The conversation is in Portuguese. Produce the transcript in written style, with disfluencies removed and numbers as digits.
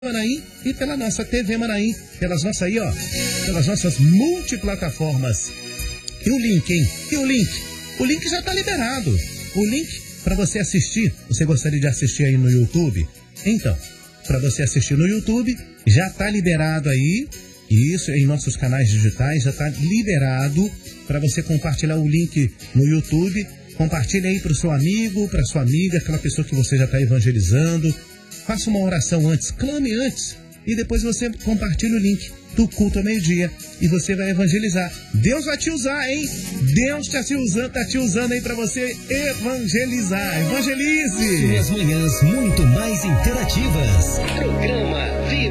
Manaim e pela nossa TV Manaim, pelas nossas aí, ó, pelas nossas multiplataformas. E o link, hein? E o link? O link já tá liberado. O link para você assistir, você gostaria de assistir aí no YouTube? Então, para você assistir no YouTube, já tá liberado aí. Isso, em nossos canais digitais, já tá liberado para você compartilhar o link no YouTube. Compartilhe aí para o seu amigo, para sua amiga, aquela pessoa que você já está evangelizando. Faça uma oração antes, clame antes e depois você compartilha o link do culto ao meio-dia e você vai evangelizar. Deus vai te usar, hein? Deus tá te usando aí para você evangelizar. Evangelize! Suas manhãs muito mais interativas. Programa